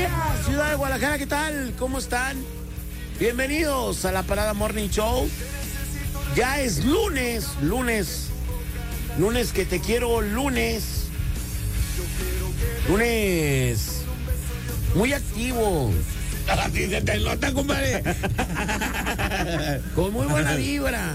días, ciudad de Guadalajara, ¿qué tal? ¿Cómo están? Bienvenidos a la Parada Morning Show. Ya es lunes que te quiero, lunes muy activo. Se te nota, compadre. Con muy buena vibra.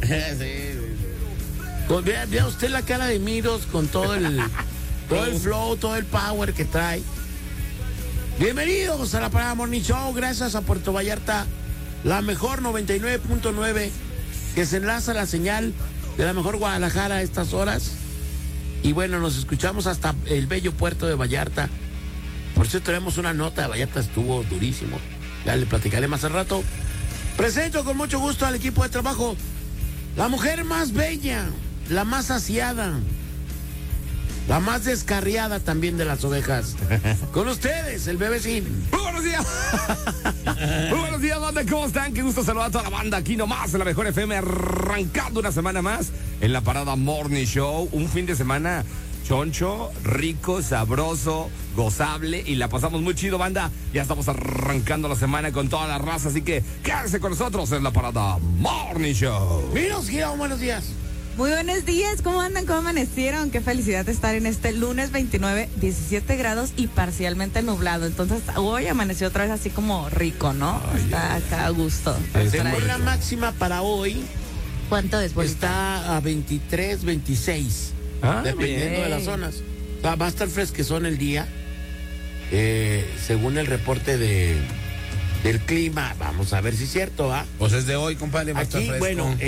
Vea usted la cara de Miros con todo el flow, todo el power que trae. Bienvenidos a la Parada Morning Show. Gracias a Puerto Vallarta, la mejor 99.9, que se enlaza la señal de la mejor Guadalajara a estas horas. Y bueno, nos escuchamos hasta el bello puerto de Vallarta. Por cierto, tenemos una nota de Vallarta, estuvo durísimo. Ya le platicaré más al rato. Presento con mucho gusto al equipo de trabajo. La mujer más bella, la más saciada, la más descarriada también de las ovejas. Con ustedes, el bebecín. Muy buenos días. Muy buenos días, banda. ¿Cómo están? Qué gusto saludar a toda la banda aquí nomás en la mejor FM, arrancando una semana más en la Parada Morning Show. Un fin de semana choncho, rico, sabroso, gozable, y la pasamos muy chido, banda. Ya estamos arrancando la semana con toda la raza, así que quédense con nosotros en la Parada Morning Show. Miros, Giro, buenos días. Muy buenos días, ¿cómo andan? ¿Cómo amanecieron? Qué felicidad estar en este lunes 29, 17 grados y parcialmente nublado. Entonces, hoy amaneció otra vez así como rico, ¿no? Está acá a gusto. Según la máxima para hoy, ¿cuánto es, Bolita? está a 23, 26, dependiendo bien de las zonas. O sea, va a estar fresquezón el día, según el reporte del clima. Vamos a ver si es cierto, ¿ah? Pues es de hoy, compadre. Aquí, bueno,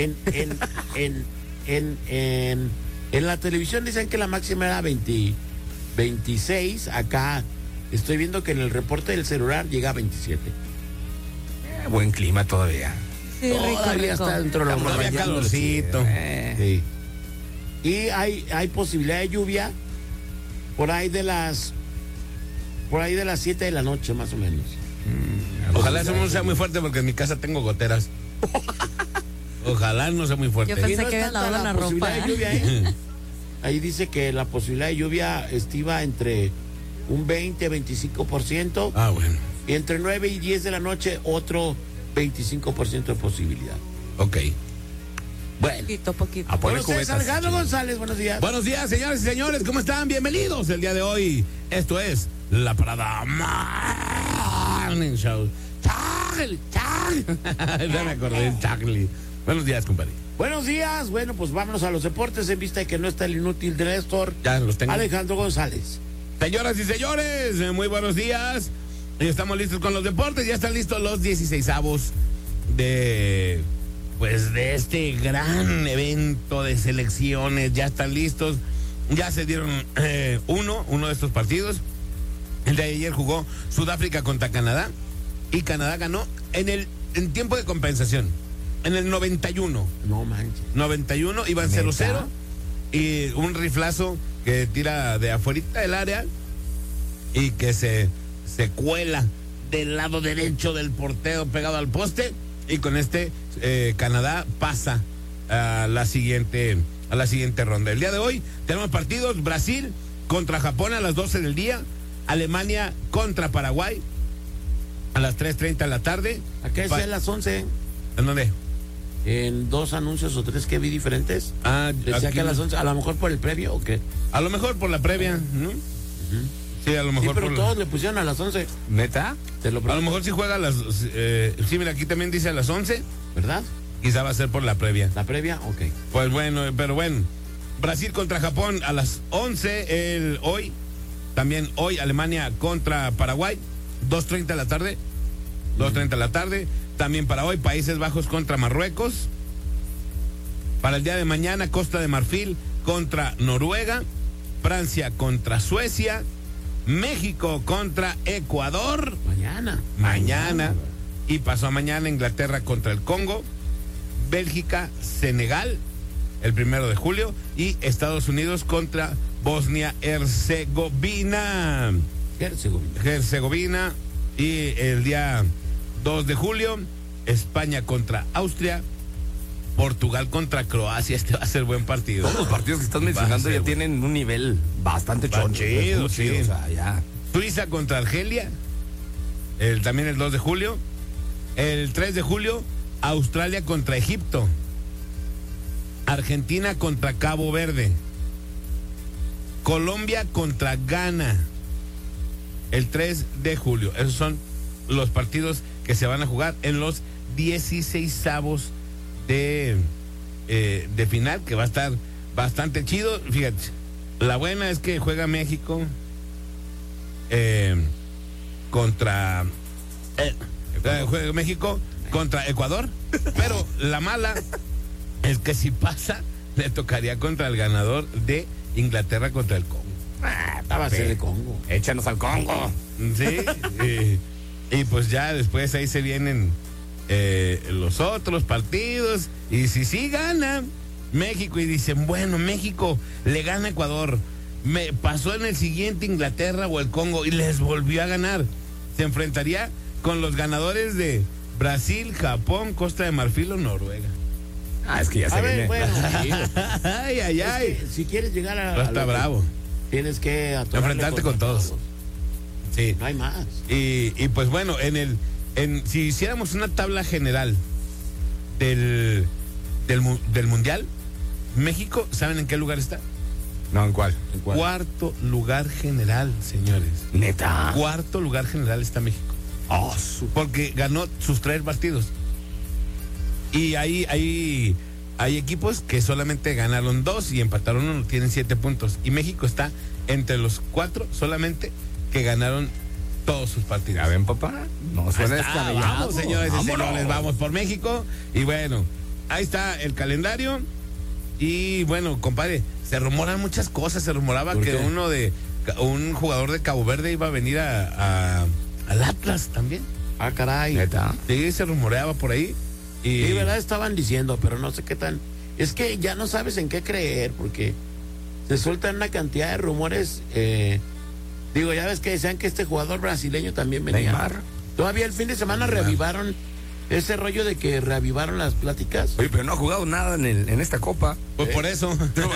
en la televisión dicen que la máxima era 26. Acá estoy viendo que en el reporte del celular llega a 27. Buen clima todavía. Sí, Todavía rico. está dentro de los Todavía calorcito. Sí. Y hay posibilidad de lluvia por ahí de las 7 de la noche, más o menos. Ojalá eso no sea muy fuerte, porque en mi casa tengo goteras. Ojalá no sea muy fuerte. Yo pensé Y no que es había tanta lavado la posibilidad ropa, de lluvia, ¿eh? Ahí dice que la posibilidad de lluvia estiva entre un 20-25%. Ah, bueno. Y entre 9 y 10 de la noche, otro 25% de posibilidad. Ok. Bueno. Poquito. A poner Con ustedes, cubetas. Alejandro González, buenos días. Buenos días, señores y señores, ¿cómo están? Bienvenidos el día de hoy. Esto es la Parada Morning Show. Charlie. Ya me acordé de Charlie. Buenos días, compadre. Buenos días. Bueno, pues vámonos a los deportes en vista de que no está el inútil de Néstor. Ya los tengo. Alejandro González. Señoras y señores, muy buenos días. Estamos listos con los deportes. Ya están listos los 16avos de este gran evento de selecciones. Ya están listos. Ya se dieron uno de estos partidos. El de ayer jugó Sudáfrica contra Canadá, y Canadá ganó en tiempo de compensación. En el 91. No manches. 91, iban 0-0. Y un riflazo que tira de afuerita del área y que se cuela del lado derecho del portero pegado al poste. Y con Canadá pasa a la siguiente ronda. El día de hoy tenemos partidos: Brasil contra Japón a las 12 del día, Alemania contra Paraguay a las 3:30 de la tarde. Acá es a las 11. ¿En dónde? En 2 anuncios o 3 que vi diferentes. Decía aquí que a las 11, a lo mejor por el previo o qué. A lo mejor por la previa, ¿no? Sí, a lo mejor Sí, pero por todos le pusieron a las 11. ¿Neta? Te lo A lo mejor si juega a las... sí, mira, aquí también dice a las 11. ¿Verdad? Quizá va a ser por la previa. ¿La previa? Ok. Pues bueno, pero bueno. Brasil contra Japón a las 11 hoy. También hoy Alemania contra Paraguay, 2:30 de la tarde. 2:30 de la tarde. También para hoy Países Bajos contra Marruecos. Para el día de mañana Costa de Marfil contra Noruega. Francia contra Suecia. México contra Ecuador. Mañana. Y pasó a mañana Inglaterra contra el Congo. Bélgica, Senegal, el 1 de julio. Y Estados Unidos contra Bosnia-Herzegovina. Herzegovina. Y el día 2 de julio, España contra Austria. Portugal contra Croacia. Este va a ser buen partido. Todos los partidos que estás mencionando ya tienen un nivel bastante choncho. Chido, sí. O sea, ya. Suiza contra Argelia. También el 2 de julio. El 3 de julio, Australia contra Egipto. Argentina contra Cabo Verde. Colombia contra Ghana. El 3 de julio. Esos son los partidos que se van a jugar en los 16avos de final, que va a estar bastante chido. Fíjate, la buena es que juega México contra juega México contra Ecuador, pero la mala es que si pasa le tocaría contra el ganador de Inglaterra contra el Congo. Va a ser el Congo. Échanos al Congo. Sí, y pues ya después ahí se vienen los otros partidos, y si sí gana México y dicen, bueno, México le gana a Ecuador, me pasó en el siguiente Inglaterra o el Congo y les volvió a ganar, se enfrentaría con los ganadores de Brasil, Japón, Costa de Marfil o Noruega. Es que ya se viene. Bueno, Ay, es que si quieres llegar a está bravo. Tienes que Enfrentarte con todos. Sí. No hay más. Y pues bueno, si hiciéramos una tabla general del mundial, México, ¿saben en qué lugar está? No, ¿en cuál? Cuarto lugar general, señores. Neta. Cuarto lugar general está México. Porque ganó sus 3 partidos. Y hay equipos que solamente ganaron 2 y empataron 1, tienen 7 puntos. Y México está entre los 4 solamente que ganaron todos sus partidos. Ya ven, papá. No suena descabellado. Vamos, señores y Vámonos. señores, vamos por México. Y bueno, ahí está el calendario. Y bueno, compadre, se rumoran muchas cosas. Se rumoraba que un jugador de Cabo Verde iba a venir al Atlas también. Ah, caray. Neta. Sí, se rumoreaba por ahí. Y Sí, verdad, estaban diciendo, pero no sé qué tan. Es que ya no sabes en qué creer, porque se sueltan una cantidad de rumores. Digo, ya ves que decían que este jugador brasileño también venía. Neymar. Todavía el fin de semana reavivaron ese rollo de que reavivaron las pláticas. Oye, pero no ha jugado nada en esta copa. pues por eso.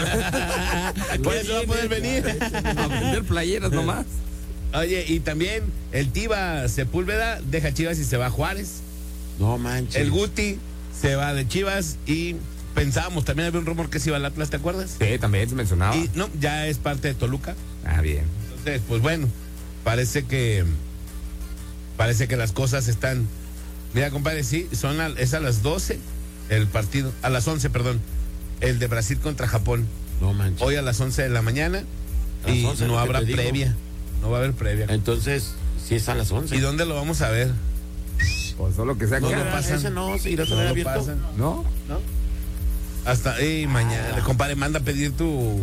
Por eso va a poder venir. A vender playeras nomás. Oye, y también el Tiva Sepúlveda deja Chivas y se va a Juárez. No manches. El Guti se va de Chivas y pensábamos, también había un rumor que se iba al Atlas, ¿te acuerdas? Sí, también se mencionaba. Y no, ya es parte de Toluca. Bien. Entonces, pues bueno, parece que las cosas están. Mira, compadre, sí, es a las 12 el partido, a las 11, perdón, el de Brasil contra Japón. No manches. Hoy a las 11 de la mañana A las y 11 no lo que habrá te digo. previa. No va a haber previa. Entonces, sí es a las 11. ¿Y dónde lo vamos a ver? Pues solo que sea No que. lo pasan. Ese no, se irá a No tener lo abierto. pasan. ¿No? Hasta mañana, compadre, manda a pedir tu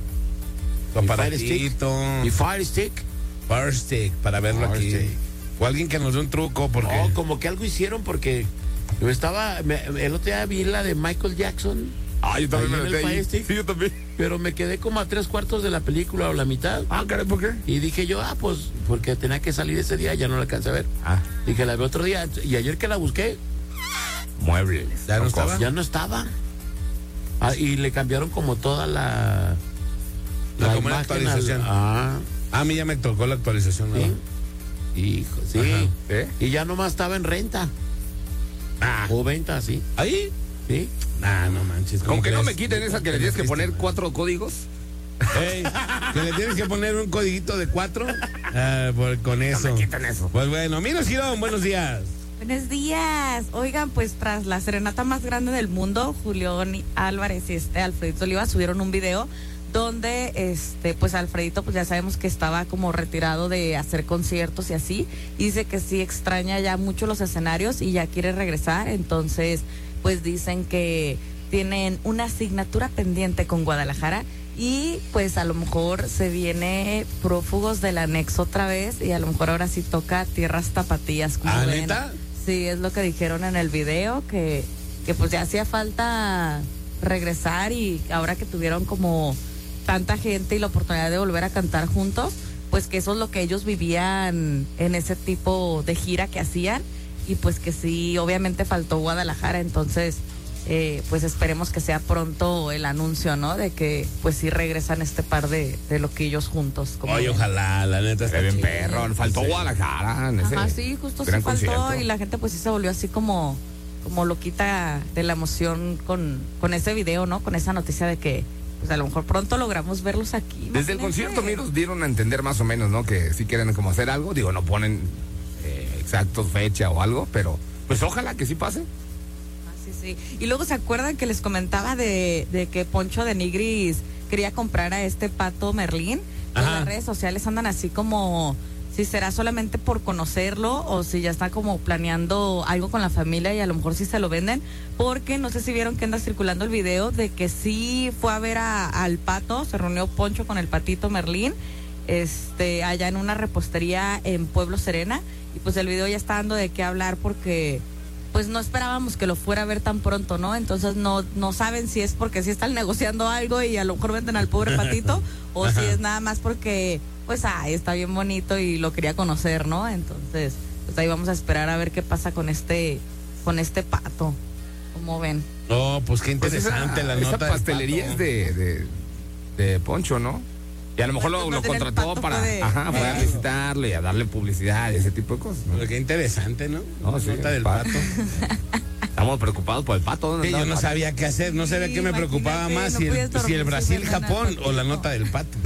Mi aparatito, Y Fire Stick. Fire Stick, para verlo Fire aquí. Stick. O alguien que nos dé un truco, porque No, como que algo hicieron porque yo el otro día vi la de Michael Jackson, Yo también Ahí me en metí el ahí. Fire Stick. Sí, yo también. pero me quedé como a 3/4 de la película o la mitad. Caray, ¿por qué? Y dije yo, pues porque tenía que salir ese día, ya no la alcancé a ver. Dije, la veo otro día. Y ayer que la busqué, Muebles. ¿Ya no estaba? ya no estaba. Y le cambiaron como toda la como una imagen actualización. A mí ya me tocó la actualización. ¿no? sí. Hijo, sí. Ajá. Y ya nomás estaba en renta. O venta, sí. ¿Ahí? Sí. No manches. Con que no crees? me quiten esa que le tienes que poner 4 códigos. Ey, que le tienes que poner un codiguito de 4. Con eso. No me quiten eso. Pues bueno, Miros Girón, buenos días. Buenos días. Oigan, pues tras la serenata más grande del mundo, Julián Álvarez y Alfredito Oliva subieron un video donde pues Alfredito, pues ya sabemos que estaba como retirado de hacer conciertos y así, y dice que sí extraña ya mucho los escenarios y ya quiere regresar. Entonces pues dicen que tienen una asignatura pendiente con Guadalajara y pues a lo mejor se viene Prófugos del Anexo otra vez y a lo mejor ahora sí toca tierras tapatías, como ven. ¿Neta? Sí, es lo que dijeron en el video, que pues ya hacía falta regresar, y ahora que tuvieron como tanta gente y la oportunidad de volver a cantar juntos, pues que eso es lo que ellos vivían en ese tipo de gira que hacían, y pues que sí, obviamente faltó Guadalajara. Entonces pues esperemos que sea pronto el anuncio, ¿no? De que pues sí regresan este par de loquillos juntos. Oye, ojalá. ojalá, la neta está Bien chido. perro, faltó Sí. Guadalajara. En ese Ajá, sí, justo sí gran faltó concierto. y la gente pues sí se volvió así como loquita de la emoción con ese video, ¿no? Con esa noticia de que pues a lo mejor pronto logramos verlos aquí. Desde el imagínense. concierto nos dieron a entender más o menos, ¿no? Que sí quieren como hacer algo. Digo, no ponen exactos fecha o algo, pero pues ojalá que sí pase. Sí, sí. Y luego se acuerdan que les comentaba de que Poncho de Nigris quería comprar a este Pato Merlín. Pues Ajá. las redes sociales andan así como si será solamente por conocerlo o si ya está como planeando algo con la familia y a lo mejor sí se lo venden, porque no sé si vieron que anda circulando el video de que sí fue a ver al Pato, se reunió Poncho con el Patito Merlín, allá en una repostería en Pueblo Serena, y pues el video ya está dando de qué hablar porque pues no esperábamos que lo fuera a ver tan pronto, ¿no? Entonces no saben si es porque sí están negociando algo y a lo mejor venden al pobre Patito o si es nada más porque pues está bien bonito y lo quería conocer, ¿no? Entonces, pues ahí vamos a esperar a ver qué pasa con este Pato. ¿Cómo ven? Oh, pues qué Pues interesante la esa nota. del pastelería Pato. es de Poncho, ¿no? Y a lo mejor Pues, lo más bien el contrató Pato para, fue de- para visitarlo y a darle publicidad y ese tipo de cosas, ¿no? Pero qué interesante, ¿no? No, La sí, nota del Pato. pato. Estamos preocupados por el Pato. ¿Dónde Sí, yo anda el no Pato? sabía qué hacer, no sabía Sí, qué me preocupaba imagínate, más, no si puedes el dormir si Brasil-Japón ven al o la Patito. nota del pato.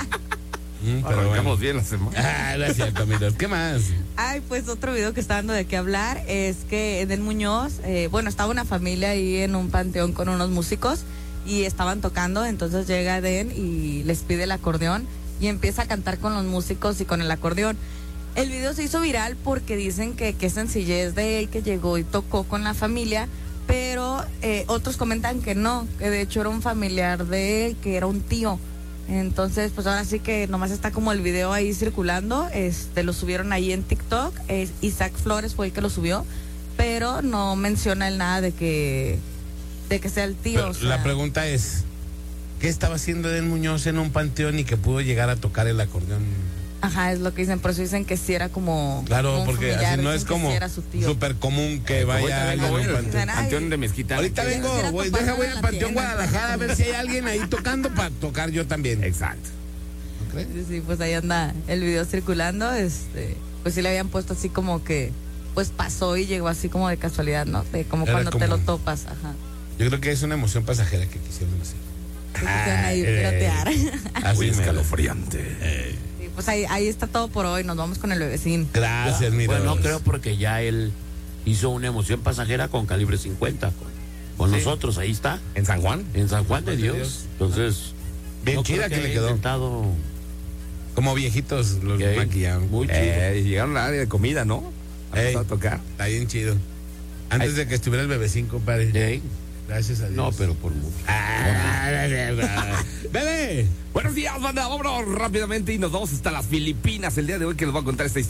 Pero Arrancamos bueno. bien la semana. Ah, gracias, Camilo. ¿Qué más? Ay, pues otro video que está dando de qué hablar es que Eden Muñoz, estaba una familia ahí en un panteón con unos músicos y estaban tocando, entonces llega Eden y les pide el acordeón y empieza a cantar con los músicos y con el acordeón. El video se hizo viral porque dicen que qué sencillez de él que llegó y tocó con la familia, pero otros comentan que no, que de hecho era un familiar de él, que era un tío. Entonces, pues ahora sí que nomás está como el video ahí circulando, lo subieron ahí en TikTok, Isaac Flores fue el que lo subió, pero no menciona él nada de que sea el tío. Pero o sea, la pregunta es, ¿qué estaba haciendo Eden Muñoz en un panteón y que pudo llegar a tocar el acordeón? ajá, es lo que dicen, por eso dicen que sí era como Claro, como un porque familiar, así no dicen es que como sí era su tío. súper común que vaya alguien a un panteón. Dicen, ay, Panteón de Mezquita. Ahorita Ay, vengo, quisiera voy toparme al en la Panteón tienda. Guadalajara a ver si hay alguien ahí tocando para tocar yo también. Exacto. ¿No crees? Sí, sí, pues ahí anda el video circulando, pues sí le habían puesto así como que pues pasó y llegó así como de casualidad, ¿no? De como Era cuando te como- lo topas, ajá. Yo creo que es una emoción pasajera que quisieron hacer. Que quisieran ahí piratear. Así Muy mero. escalofriante. Sí, pues ahí está todo por hoy. Nos vamos con el bebecín. Gracias, mi Bueno, no Dios. creo porque ya él hizo una emoción pasajera con calibre 50. Con nosotros, ahí está, ¿En San Juan? en San Juan de de Dios. Dios. Entonces, Bien no chida creo que le haya quedó. intentado- Como viejitos los Ey, maquillaban. muy chido. Llegaron al área de comida, ¿no? Ey. A tocar. Está bien chido. Antes de que estuviera el bebecín, compadre. Ey, Gracias a Dios. no, pero por mucho. ¡Bebé! Buenos días, banda. Vámonos rápidamente y nos vamos hasta las Filipinas el día de hoy que nos va a contar esta historia.